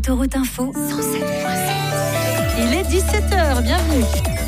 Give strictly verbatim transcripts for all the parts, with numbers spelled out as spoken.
Autoroute Info cent sept virgule sept. Il est dix-sept heures, bienvenue.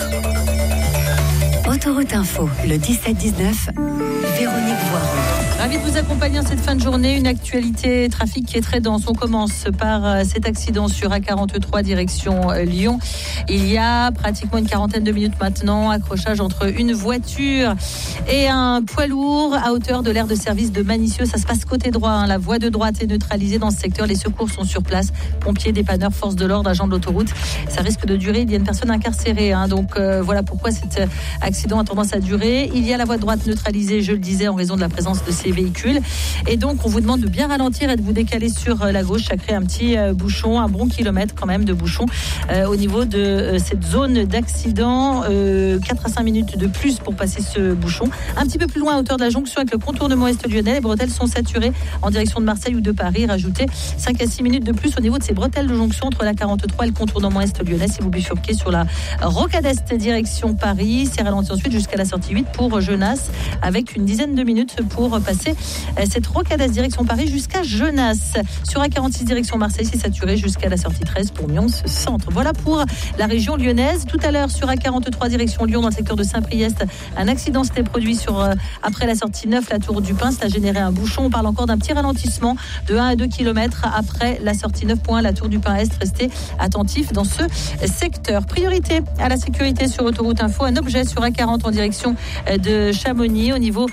Autoroute Info, le dix-sept dix-neuf, Véronique Voiron. Ravi de vous accompagner en cette fin de journée. Une actualité trafic qui est très dense. On commence par cet accident sur A quarante-trois direction Lyon. Il y a pratiquement une quarantaine de minutes maintenant, accrochage entre une voiture et un poids lourd à hauteur de l'aire de service de Manicieux. Ça se passe côté droit, hein. La voie de droite est neutralisée dans ce secteur. Les secours sont sur place. Pompiers, dépanneurs, forces de l'ordre, agents de l'autoroute. Ça risque de durer. Il y a une personne incarcérée, hein. Donc euh, voilà pourquoi cet accident a tendance à durer. Il y a la voie de droite neutralisée, je le disais, en raison de la présence de ces véhicules. Et donc, on vous demande de bien ralentir et de vous décaler sur la gauche. Ça crée un petit euh, bouchon, un bon kilomètre quand même de bouchon euh, au niveau de euh, cette zone d'accident. Euh, quatre à cinq minutes de plus pour passer ce bouchon. Un petit peu plus loin à hauteur de la jonction avec le contournement est lyonnais. Les bretelles sont saturées en direction de Marseille ou de Paris. Rajoutez cinq à six minutes de plus au niveau de ces bretelles de jonction entre la quarante-trois et le contournement est lyonnais. Si vous bifurquez sur la rocade est direction Paris, c'est ralenti ensuite jusqu'à la sortie huit pour Genasse avec une dizaine de minutes pour passer cette rocade est direction Paris jusqu'à Genasse. Sur A quarante-six direction Marseille, c'est saturé jusqu'à la sortie treize pour Nyons centre. Voilà pour la région lyonnaise. Tout à l'heure sur A quarante-trois direction Lyon dans le secteur de Saint-Priest, un accident s'était produit sur euh, après la sortie neuf, la tour du Pin. Ça a généré un bouchon. On parle encore d'un petit ralentissement de un à deux kilomètres après la sortie neuf point un, la tour du Pin Est. Restez attentifs dans ce secteur. Priorité à la sécurité sur Autoroute Info. Un objet sur A quarante en direction de Chamonix au niveau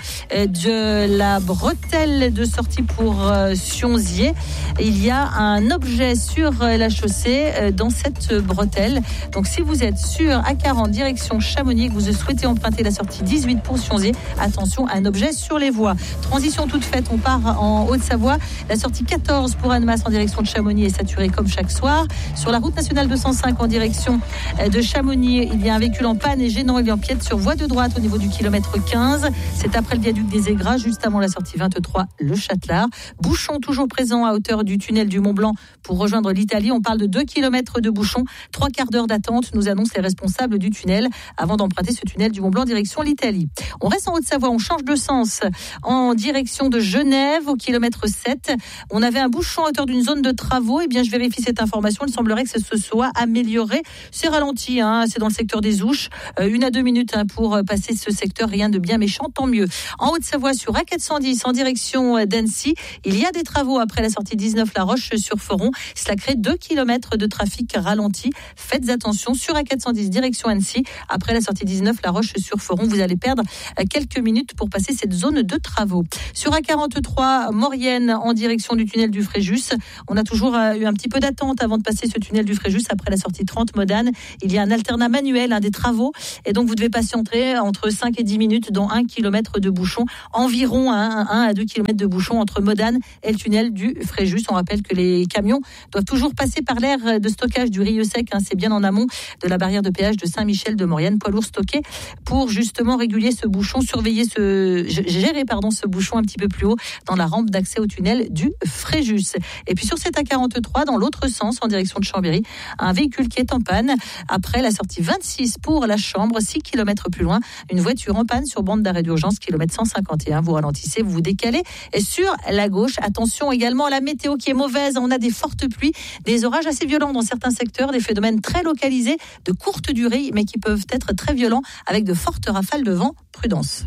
de la bretelle de sortie pour euh, Sionzier. Il y a un objet sur euh, la chaussée euh, dans cette bretelle. Donc si vous êtes sur A quarante direction Chamonix, que vous souhaitez emprunter la sortie dix-huit pour Sionzier, attention, un objet sur les voies. Transition toute faite, on part en Haute-Savoie. La sortie quatorze pour Annemasse en direction de Chamonix est saturée comme chaque soir. Sur la route nationale deux cent cinq en direction de Chamonix, il y a un véhicule en panne et gênant. Il empiète sur voie de droite au niveau du kilomètre quinze. C'est après le viaduc des Aigras, juste avant la sortie vingt-trois, le Châtelard. Bouchon toujours présent à hauteur du tunnel du Mont-Blanc pour rejoindre l'Italie. On parle de deux kilomètres de bouchon, trois quarts d'heure d'attente, nous annoncent les responsables du tunnel avant d'emprunter ce tunnel du Mont-Blanc direction l'Italie. On reste en Haute-Savoie, on change de sens en direction de Genève au kilomètre sept. On avait un bouchon à hauteur d'une zone de travaux. Eh bien, je vérifie cette information. Il semblerait que ce se soit amélioré. C'est ralenti, hein. C'est dans le secteur des Ouches. Euh, une à deux minutes hein, pour passer ce secteur. Rien de bien méchant, tant mieux. En Haute-Savoie, sur A quatre cent dix en direction d'Annecy, il y a des travaux après la sortie dix-neuf La Roche-sur-Foron. Cela crée deux kilomètres de trafic ralenti. Faites attention sur A quatre cent dix direction Annecy. Après la sortie dix-neuf La Roche-sur-Foron, vous allez perdre quelques minutes pour passer cette zone de travaux. Sur A quarante-trois Maurienne en direction du tunnel du Fréjus, on a toujours eu un petit peu d'attente avant de passer ce tunnel du Fréjus après la sortie trente Modane. Il y a un alternat manuel, un des travaux, et donc vous devez patienter entre cinq et dix minutes dans un kilomètre de bouchon, environ un à deux kilomètres de bouchon entre Modane et le tunnel du Fréjus. On rappelle que les camions doivent toujours passer par l'aire de stockage du Rieux Sec, hein, c'est bien en amont de la barrière de péage de Saint-Michel de Maurienne, poids lourd stocké pour justement réguler ce bouchon, surveiller ce, gérer pardon, ce bouchon un petit peu plus haut dans la rampe d'accès au tunnel du Fréjus. Et puis sur cette A quarante-trois, dans l'autre sens, en direction de Chambéry, un véhicule qui est en panne après la sortie vingt-six pour la Chambre, six kilomètres plus loin, une voiture en panne sur bande d'arrêt d'urgence, kilomètre cent cinquante et un. Vous ralentissez, vous vous décalez. Et sur la gauche, attention également à la météo qui est mauvaise. On a des fortes pluies, des orages assez violents dans certains secteurs, des phénomènes très localisés, de courte durée, mais qui peuvent être très violents avec de fortes rafales de vent. Prudence.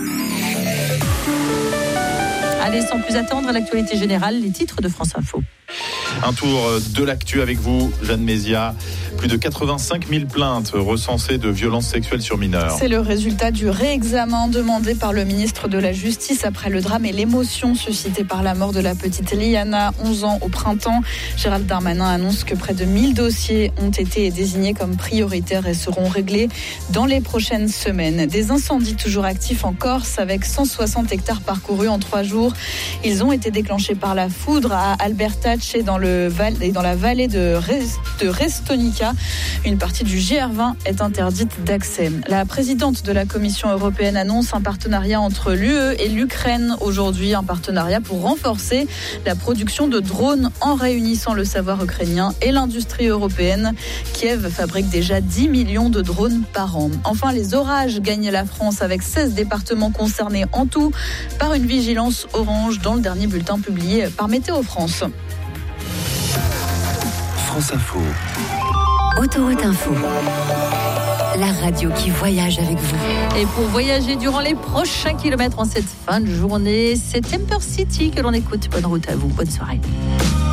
Allez, sans plus attendre, l'actualité générale, les titres de France Info. Un tour de l'actu avec vous, Jeanne Mézia. Plus de quatre-vingt-cinq mille plaintes recensées de violences sexuelles sur mineurs. C'est le résultat du réexamen demandé par le ministre de la Justice après le drame et l'émotion suscitée par la mort de la petite Liana, onze ans, au printemps. Gérald Darmanin annonce que près de mille dossiers ont été désignés comme prioritaires et seront réglés dans les prochaines semaines. Des incendies toujours actifs en Corse avec cent soixante hectares parcourus en trois jours. Ils ont été déclenchés par la foudre à Albertach et dans, le val, et dans la vallée de, Rest, de Restonica. Une partie du G R vingt est interdite d'accès. La présidente de la Commission européenne annonce un partenariat entre l'U E et l'Ukraine aujourd'hui, un partenariat pour renforcer la production de drones en réunissant le savoir ukrainien et l'industrie européenne. Kiev fabrique déjà dix millions de drones par an. Enfin, les orages gagnent la France avec seize départements concernés en tout par une vigilance orange dans le dernier bulletin publié par Météo France. France Info. Autoroute Info. La radio qui voyage avec vous. Et pour voyager durant les prochains kilomètres en cette fin de journée, c'est Temper City que l'on écoute. Bonne route à vous, bonne soirée.